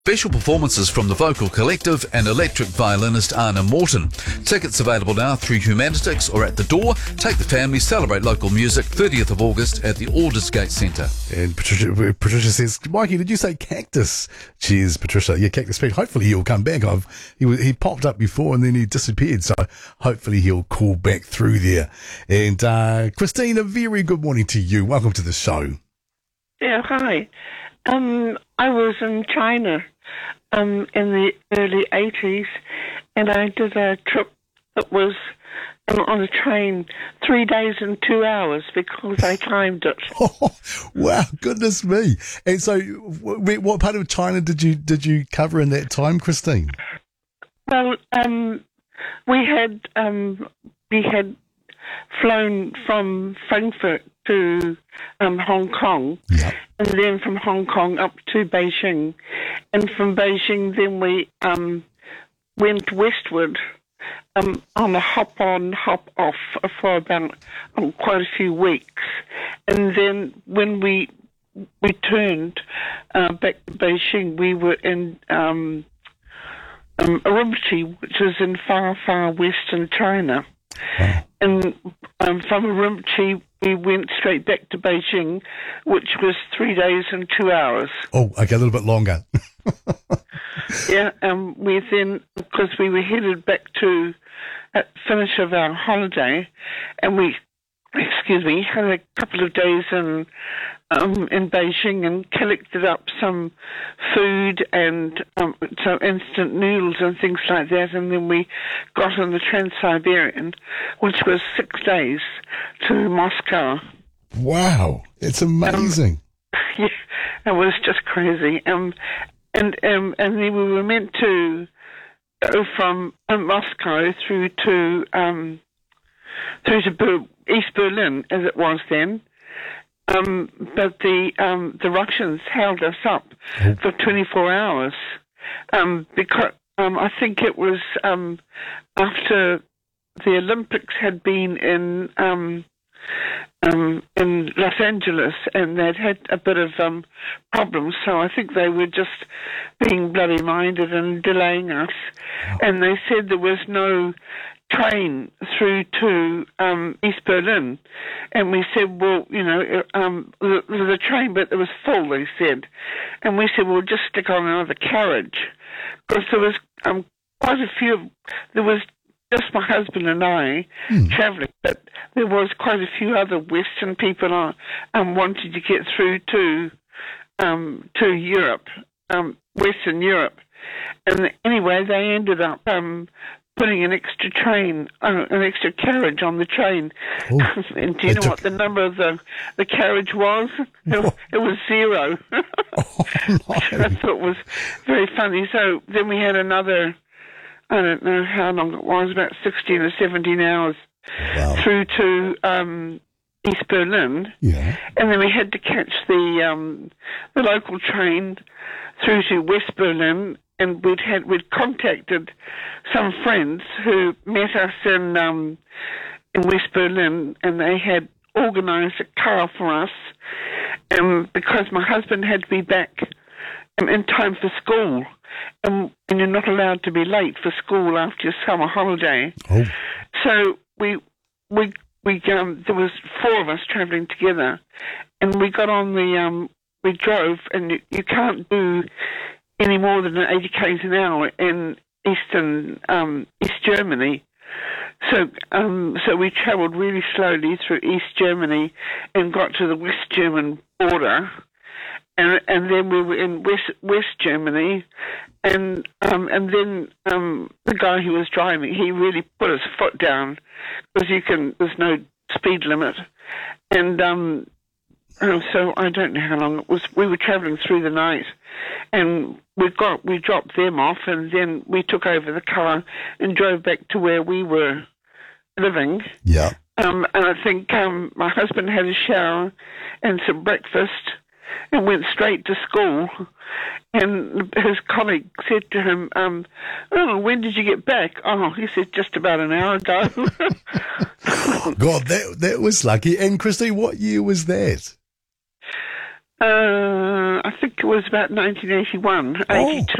Special performances from the Vocal Collective and electric violinist Anna Morton. Tickets available now through Humanitics or at the door. Take the family, celebrate local music, 30th of August at the Aldersgate Centre. And Patricia says, Mikey, did you say Cactus? Cheers, Patricia. Yeah, Cactus Pete. Hopefully he'll come back. He popped up before and then he disappeared, so hopefully he'll call back through there. And Christine, a very good morning to you. Welcome to the show. Yeah, hi. I was in China in the early 80s, and I did a trip that was on a train 3 days and 2 hours because I timed it. Oh, wow, goodness me. And so what part of China did you cover in that time, Christine? Well, we had flown from Frankfurt to Hong Kong, yeah, and then from Hong Kong up to Beijing, and from Beijing then we went westward on a hop-on, hop-off for about quite a few weeks, and then when we returned back to Beijing, we were in Urumqi, which was in far, far western China. wow. And from Urumqi, we went straight back to Beijing, which was 3 days and 2 hours. Oh, okay, a little bit longer. Yeah, we then, because we were headed back to finish of our holiday, and we had a couple of days in Beijing and collected up some food and some instant noodles and things like that, and then we got on the Trans-Siberian, which was 6 days to Moscow. Wow, it's amazing. Yeah, it was just crazy. And then we were meant to go from Moscow through to East Berlin, as it was then. But the Russians held us up for 24 hours because I think it was after the Olympics had been in Los Angeles, and they'd had a bit of problems, so I think they were just being bloody minded and delaying us. And they said there was no train through to East Berlin, and we said, well, there was a train, but it was full, they said, and we said, well, just stick on another carriage, because there was quite a few. There was just my husband and I travelling, but there was quite a few other Western people wanting to get through to Europe, Western Europe, and anyway, they ended up putting an extra carriage on the train. Oh, and do you know what the number of the carriage was? It was 0. oh, Which I thought was very funny. So then we had another, I don't know how long it was, about 16 or 17 hours wow. through to East Berlin. Yeah. And then we had to catch the local train through to West Berlin, and we'd contacted some friends who met us in West Berlin, and they had organised a car for us, because my husband had to be back in time for school, and you're not allowed to be late for school after your summer holiday. Oh. So we there was 4 of us travelling together, and we got on we drove, and you can't do any more than 80 k's an hour in East Germany. So we travelled really slowly through East Germany and got to the West German border, and then we were in West Germany, and then the guy who was driving, he really put his foot down because there's no speed limit, and so I don't know how long it was. We were travelling through the night, and we dropped them off, and then we took over the car and drove back to where we were living. Yeah. And I think my husband had a shower and some breakfast and went straight to school. And his colleague said to him, "Oh, when did you get back?" "Oh," he said, "just about an hour ago." God, that was lucky. And Christine, what year was that? I think it was about 1981, 82.